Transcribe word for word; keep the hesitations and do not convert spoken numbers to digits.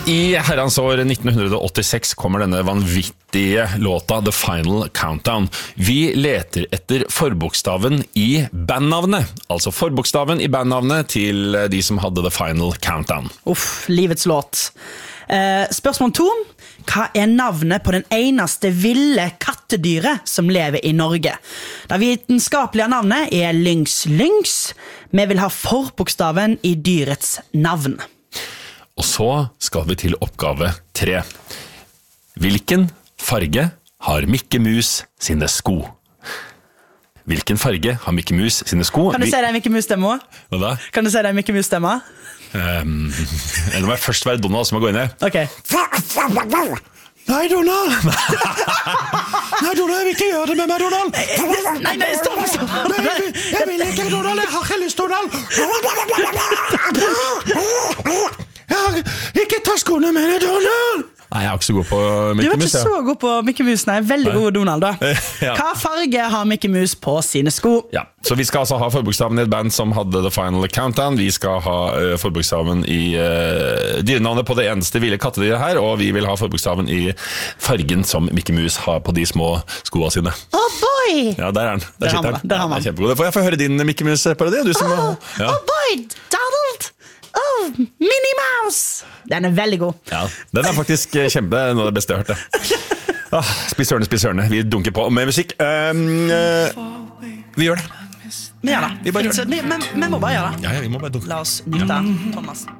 I herrens år nitten åttiseks kommer denne vanvittige låta The Final Countdown. Vi leter etter forbokstaven i bandnavnet, altså forbokstaven i bandnavnet til de som hadde The Final Countdown. Uff, livets låt. Eh, spørsmål to. Hva er navnet på den eneste ville kattedyret som lever i Norge? Det vitenskapelige navnet er Lynx Lynx. Vi vil ha forbokstaven i dyrets navn. Og så skal vi til oppgave tre. Hvilken farge har Mikke Mus sine sko? Hvilken farge har Mikke Mus sine sko? Kan du si det i Mikke Mus-stemme? Hva da? Kan du si det i Mikke Mus-stemme? Um, nå må jeg først være Donald, så må jeg gå inn her. Ok. Nei, Donald! Nei, Donald, jeg vil ikke gjøre det med meg, Donald! Nei, nei, stopp, stopp! Nei, jeg, vil, jeg vil ikke, Donald! Jeg har ikke lyst, Donald! Jeg har ikke ta skoene mine, Donald! Nei, jeg er ikke så god på Mikke Mus. Du er ikke så god på Mikke Mus, nei. Veldig god Donald, da. Ja. Hva farge har Mikke Mus på sine sko? Ja, så vi skal altså ha forbokstaven i et band som hadde The Final Countdown. Vi skal ha uh, forbokstaven i uh, dyrenavnet på det eneste ville kattedyret her, og vi vil ha forbokstaven i fargen som Mikke Mus har på de små skoene sine. Oh boy! Ja, der er den. Der Der har sitter man, den. der har Ja, man. det er kjempegod. Det får jeg få høre din Mikke Mus-parodi. Du som Oh, ja. oh boy, Donald! Oh, Minnie Mouse! Den er veldig god. Ja, den er faktisk eh, kjempe, noe av det beste jeg har hørt det. Ah, Spiss ørene, spiss ørene. Vi dunker på med musikk. Um, uh, vi gjør det. Vi gjør det. Vi bare gjør det. Så, vi, men, vi må bare gjøre det. Ja, ja, vi må bare dunke. La oss nyte Thomas.